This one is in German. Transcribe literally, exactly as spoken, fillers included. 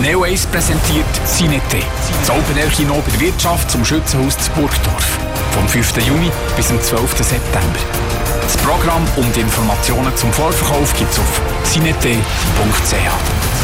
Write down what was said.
Neo Ace präsentiert Cinete. Das Open Air Kino bei der Wirtschaft zum Schützenhaus zu Burgdorf. Vom fünften Juni bis zum zwölften September. Das Programm und Informationen zum Vorverkauf gibt es auf cinete punkt c h.